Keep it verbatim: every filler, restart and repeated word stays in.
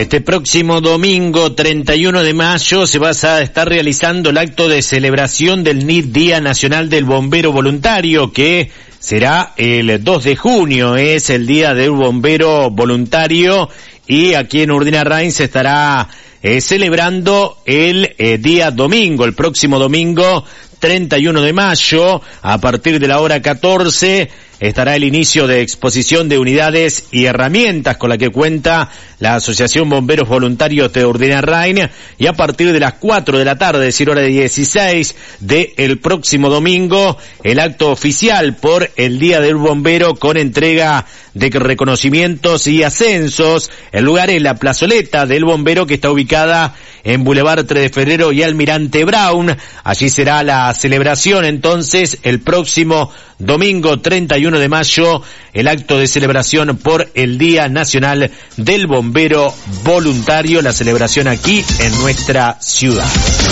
Este próximo domingo treinta y uno de mayo se va a estar realizando el acto de celebración del N I D, Día Nacional del Bombero Voluntario, que será el dos de junio, es el Día del Bombero Voluntario, y aquí en Urdinarrain se estará eh, celebrando el eh, día domingo, el próximo domingo treinta y uno de mayo, a partir de la hora catorce, estará el inicio de exposición de unidades y herramientas con la que cuenta la Asociación Bomberos Voluntarios de Urdinarrain, y a partir de las cuatro de la tarde, es decir, hora de dieciséis, del próximo domingo, el acto oficial por el Día del Bombero con entrega de reconocimientos y ascensos. El lugar es la plazoleta del bombero, que está ubicada en Boulevard tres de Febrero y Almirante Brown. Allí será la celebración entonces el próximo domingo treinta y uno de mayo, el acto de celebración por el Día Nacional del Bombero Voluntario, la celebración aquí en nuestra ciudad.